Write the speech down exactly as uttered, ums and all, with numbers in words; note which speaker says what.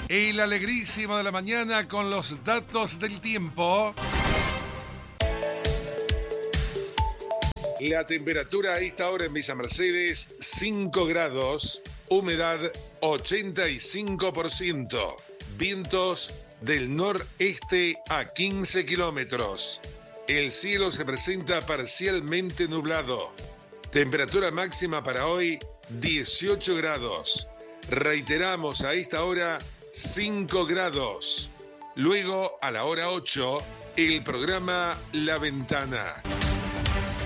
Speaker 1: El alegrísimo de la mañana con los datos del tiempo. La temperatura a esta hora en Villa Mercedes, cinco grados, humedad ochenta y cinco por ciento, vientos del noreste a quince kilómetros. El cielo se presenta parcialmente nublado. Temperatura máxima para hoy, dieciocho grados. Reiteramos a esta hora, cinco grados. Luego, a la hora ocho, el programa La Ventana.